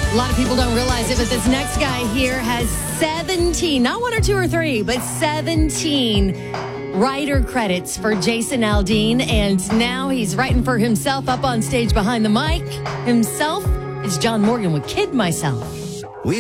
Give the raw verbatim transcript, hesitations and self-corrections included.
A lot of people don't realize it, but this next guy here has seventeen, not one or two or three, but seventeen writer credits for Jason Aldean. And now he's writing for himself up on stage behind the mic. Himself is John Morgan with Kid Myself.